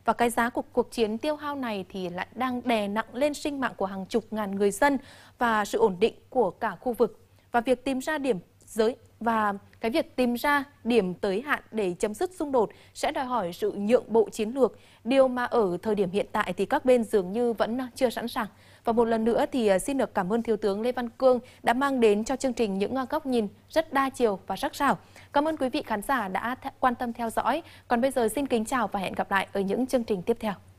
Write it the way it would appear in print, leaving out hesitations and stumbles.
Và cái giá của cuộc chiến tiêu hao này thì lại đang đè nặng lên sinh mạng của hàng chục ngàn người dân và sự ổn định của cả khu vực. Và việc tìm ra điểm tới hạn để chấm dứt xung đột sẽ đòi hỏi sự nhượng bộ chiến lược, điều mà ở thời điểm hiện tại thì các bên dường như vẫn chưa sẵn sàng. Và một lần nữa thì xin được cảm ơn Thiếu tướng Lê Văn Cương đã mang đến cho chương trình những góc nhìn rất đa chiều và sắc sảo. Cảm ơn quý vị khán giả đã quan tâm theo dõi. Còn bây giờ xin kính chào và hẹn gặp lại ở những chương trình tiếp theo.